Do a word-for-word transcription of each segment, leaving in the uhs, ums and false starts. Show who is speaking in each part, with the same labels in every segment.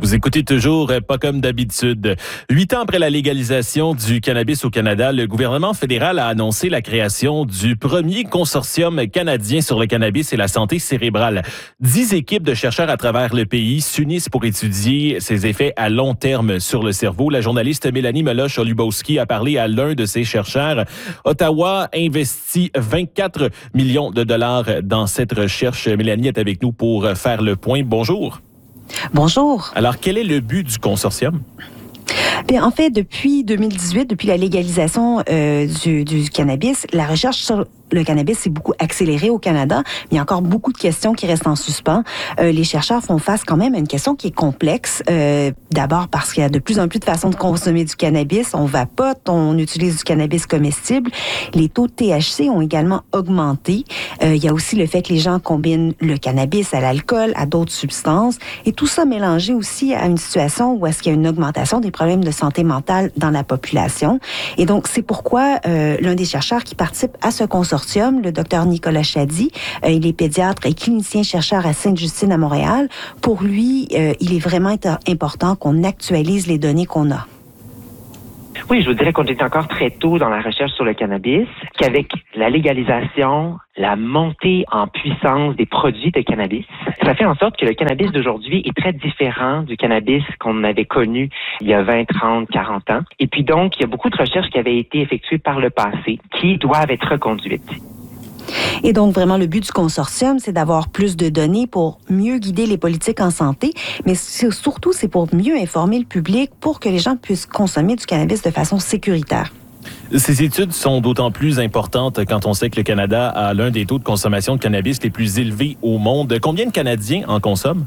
Speaker 1: Vous écoutez toujours euh, pas comme d'habitude. Huit ans après la légalisation du cannabis au Canada, le gouvernement fédéral a annoncé la création du premier consortium canadien sur le cannabis et la santé cérébrale. Dix équipes de chercheurs à travers le pays s'unissent pour étudier ses effets à long terme sur le cerveau. La journaliste Mélanie Meloche-Olubowski a parlé à l'un de ces chercheurs. Ottawa investit vingt-quatre millions de dollars dans cette recherche. Mélanie est avec nous pour faire le point. Bonjour.
Speaker 2: Bonjour.
Speaker 1: Alors, quel est le but du consortium?
Speaker 2: Bien, en fait, depuis deux mille dix-huit, depuis la légalisation euh, du, du cannabis, la recherche sur le cannabis s'est beaucoup accélérée au Canada. Mais il y a encore beaucoup de questions qui restent en suspens. Euh, les chercheurs font face quand même à une question qui est complexe. Euh, d'abord parce qu'il y a de plus en plus de façons de consommer du cannabis. On vapote, on utilise du cannabis comestible. Les taux de T H C ont également augmenté. Euh, il y a aussi le fait que les gens combinent le cannabis à l'alcool, à d'autres substances. Et tout ça mélangé aussi à une situation où est-ce qu'il y a une augmentation des problèmes de santé mentale dans la population. Et donc, c'est pourquoi euh, l'un des chercheurs qui participe à ce consortium, le docteur Nicolas Chady, euh, il est pédiatre et clinicien-chercheur à Sainte-Justine à Montréal. Pour lui, euh, il est vraiment important qu'on actualise les données qu'on a.
Speaker 3: Oui, je vous dirais qu'on est encore très tôt dans la recherche sur le cannabis, qu'avec la légalisation, la montée en puissance des produits de cannabis, ça fait en sorte que le cannabis d'aujourd'hui est très différent du cannabis qu'on avait connu il y a vingt, trente, quarante ans. Et puis donc, il y a beaucoup de recherches qui avaient été effectuées par le passé qui doivent être reconduites.
Speaker 2: Et donc, vraiment, le but du consortium, c'est d'avoir plus de données pour mieux guider les politiques en santé, mais c'est, surtout, c'est pour mieux informer le public pour que les gens puissent consommer du cannabis de façon sécuritaire.
Speaker 1: Ces études sont d'autant plus importantes quand on sait que le Canada a l'un des taux de consommation de cannabis les plus élevés au monde. Combien de Canadiens en consomment?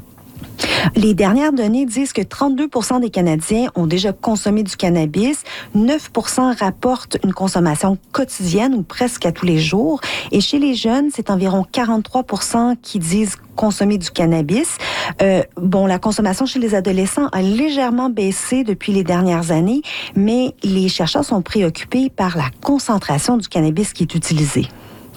Speaker 2: Les dernières données disent que trente-deux pour cent des Canadiens ont déjà consommé du cannabis, neuf pour cent rapportent une consommation quotidienne ou presque à tous les jours, et chez les jeunes, c'est environ quarante-trois pour cent qui disent consommer du cannabis. Euh, bon, la consommation chez les adolescents a légèrement baissé depuis les dernières années, mais les chercheurs sont préoccupés par la concentration du cannabis qui est utilisé.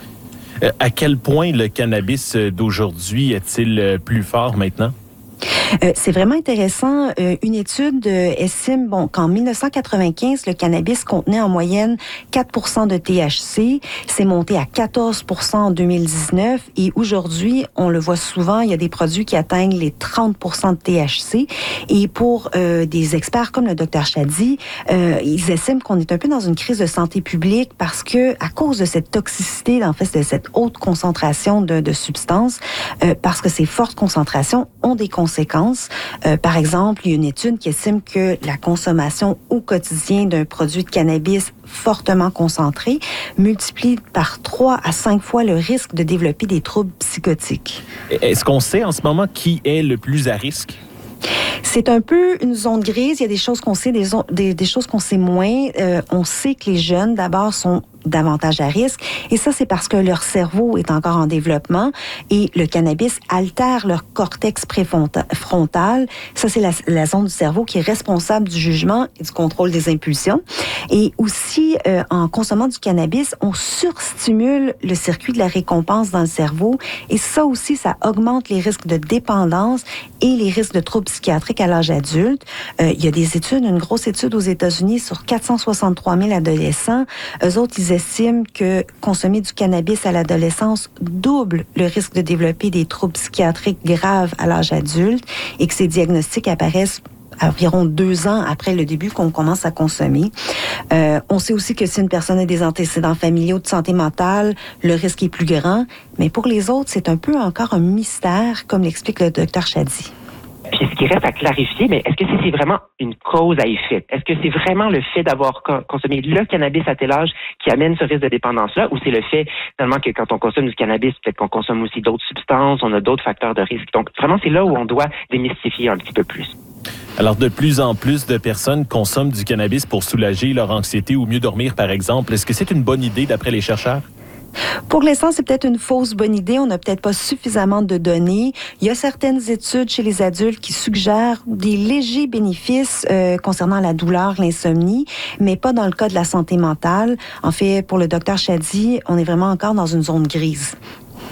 Speaker 1: Euh, à quel point le cannabis d'aujourd'hui est-il plus fort maintenant?
Speaker 2: Euh, c'est vraiment intéressant. Euh, une étude euh, estime bon, qu'en dix-neuf cent quatre-vingt-quinze, le cannabis contenait en moyenne quatre pour cent de T H C. C'est monté à quatorze pour cent en deux mille dix-neuf. Et aujourd'hui, on le voit souvent, il y a des produits qui atteignent les trente pour cent de T H C. Et pour euh, des experts comme le docteur Chady, euh, ils estiment qu'on est un peu dans une crise de santé publique parce que, à cause de cette toxicité, en fait, de cette haute concentration de, de substances, euh, parce que ces fortes concentrations ont des conséquences. Euh, par exemple, il y a une étude qui estime que la consommation au quotidien d'un produit de cannabis fortement concentré multiplie par trois à cinq fois le risque de développer des troubles psychotiques.
Speaker 1: Est-ce qu'on sait en ce moment qui est le plus à risque?
Speaker 2: C'est un peu une zone grise. Il y a des choses qu'on sait, des, des, des choses qu'on sait moins. Euh, on sait que les jeunes, d'abord, sont davantage à risque. Et ça, c'est parce que leur cerveau est encore en développement et le cannabis altère leur cortex préfrontal. Ça, c'est la, la zone du cerveau qui est responsable du jugement et du contrôle des impulsions. Et aussi, euh, en consommant du cannabis, on surstimule le circuit de la récompense dans le cerveau. Et ça aussi, ça augmente les risques de dépendance et les risques de troubles psychiatriques à l'âge adulte. Euh, il y a des études, une grosse étude aux États-Unis sur quatre cent soixante-trois mille adolescents. Eux autres, ils estiment que consommer du cannabis à l'adolescence double le risque de développer des troubles psychiatriques graves à l'âge adulte et que ces diagnostics apparaissent environ deux ans après le début qu'on commence à consommer. Euh, on sait aussi que si une personne a des antécédents familiaux de santé mentale, le risque est plus grand. Mais pour les autres, c'est un peu encore un mystère, comme l'explique le docteur Chady.
Speaker 3: Puis ce qui reste à clarifier, mais est-ce que c'est vraiment une cause à effet? Est-ce que c'est vraiment le fait d'avoir consommé le cannabis à tel âge qui amène ce risque de dépendance-là, ou c'est le fait finalement que quand on consomme du cannabis, peut-être qu'on consomme aussi d'autres substances, on a d'autres facteurs de risque. Donc vraiment, c'est là où on doit démystifier un petit peu plus.
Speaker 1: Alors, de plus en plus de personnes consomment du cannabis pour soulager leur anxiété ou mieux dormir, par exemple. Est-ce que c'est une bonne idée d'après les chercheurs?
Speaker 2: Pour l'instant, c'est peut-être une fausse bonne idée. On n'a peut-être pas suffisamment de données. Il y a certaines études chez les adultes qui suggèrent des légers bénéfices euh, concernant la douleur, l'insomnie, mais pas dans le cas de la santé mentale. En fait, pour le docteur Chady, on est vraiment encore dans une zone grise.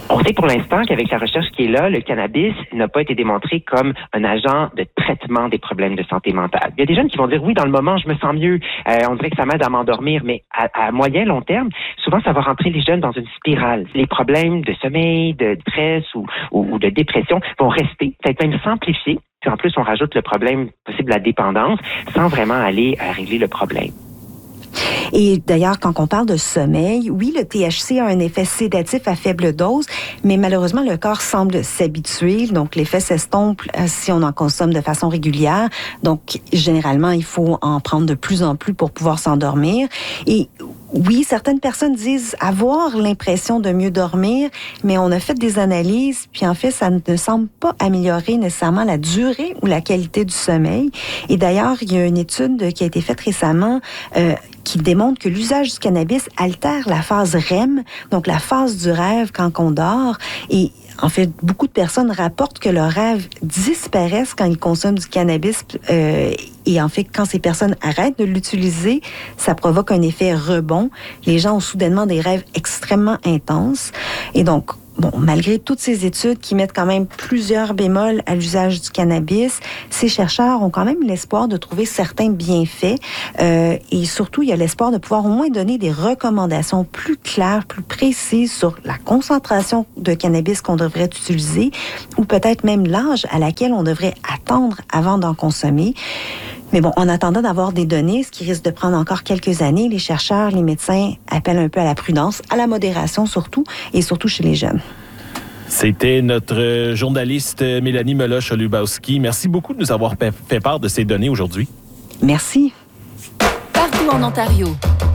Speaker 3: On sait pour l'instant qu'avec la recherche qui est là, le cannabis n'a pas été démontré comme un agent de traitement des problèmes de santé mentale. Il y a des jeunes qui vont dire, oui, dans le moment, je me sens mieux, euh, on dirait que ça m'aide à m'endormir, mais à, à moyen, long terme, souvent, ça va rentrer les jeunes dans une spirale. Les problèmes de sommeil, de stress ou, ou, ou de dépression vont rester, peut-être même s'amplifier. Puis en plus, on rajoute le problème possible de la dépendance sans vraiment aller à régler le problème.
Speaker 2: Et d'ailleurs, quand on parle de sommeil, oui, le T H C a un effet sédatif à faible dose, mais malheureusement, le corps semble s'habituer. Donc, l'effet s'estompe si on en consomme de façon régulière. Donc, généralement, il faut en prendre de plus en plus pour pouvoir s'endormir. Et oui, certaines personnes disent avoir l'impression de mieux dormir, mais on a fait des analyses, puis en fait, ça ne semble pas améliorer nécessairement la durée ou la qualité du sommeil. Et d'ailleurs, il y a une étude qui a été faite récemment euh, qui démontre que l'usage du cannabis altère la phase R E M, donc la phase du rêve quand on dort. Et en fait, beaucoup de personnes rapportent que leurs rêves disparaissent quand ils consomment du cannabis. Euh, et en fait, quand ces personnes arrêtent de l'utiliser, ça provoque un effet rebond. Les gens ont soudainement des rêves extrêmement intenses. Et donc, bon, malgré toutes ces études qui mettent quand même plusieurs bémols à l'usage du cannabis, ces chercheurs ont quand même l'espoir de trouver certains bienfaits. Euh, et surtout, il y a l'espoir de pouvoir au moins donner des recommandations plus claires, plus précises sur la concentration de cannabis qu'on devrait utiliser ou peut-être même l'âge à laquelle on devrait attendre avant d'en consommer. Mais bon, en attendant d'avoir des données, ce qui risque de prendre encore quelques années, les chercheurs, les médecins appellent un peu à la prudence, à la modération surtout, et surtout chez les jeunes.
Speaker 1: C'était notre journaliste Mélanie Meloche-Lubowski. Merci beaucoup de nous avoir fait part de ces données aujourd'hui.
Speaker 2: Merci.
Speaker 4: Partout en Ontario,